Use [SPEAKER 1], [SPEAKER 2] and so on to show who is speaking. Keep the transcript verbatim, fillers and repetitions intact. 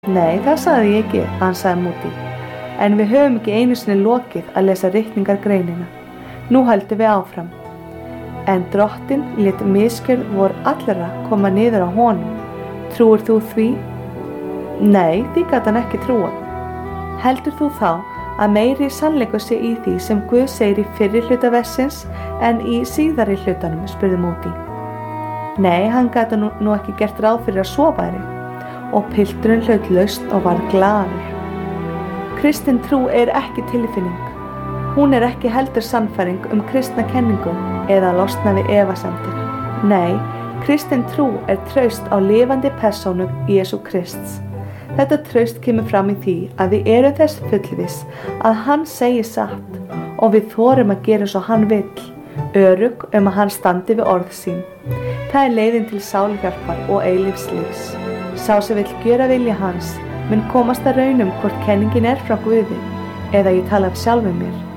[SPEAKER 1] Nei, það sagði ég ekki, ansaði Moody. En við höfum ekki einu sinni lokið að lesa ritningargreinina. Nú höldum við áfram. En drottinn lét misgjörð vor allra koma niður á honum. Trúir þú því? Nei, því gat hann ekki trúa. Heldur þú þá að meiri sannleikur sé í því sem Guð segir í fyrri hluta versins en í síðari hlutanum, spurði Moody. Nei, hann gat nú, nú ekki gert ráð fyrir að svo væri. Og pilturinn hlaut lausn og var glaður. Kristin trú er ekki tilfinning. Hún er ekki heldur sannfæring um kristna kenningu eða losna við efasemdir. Nei, kristin trú er traust á lifandi persónu Jesú Krists. Þetta traust kemur fram í því að við erum þess fullviss að hann segir satt og við þorum að gera svo hann vill, örugg um að hann standi við orð sín. Það er leiðin til sálhjálpar og eilífslífs. Sá sem vill gjöra vilja hans mun komast að raunum hvort kenningin er frá Guði eða ég tala af sjálfum mér.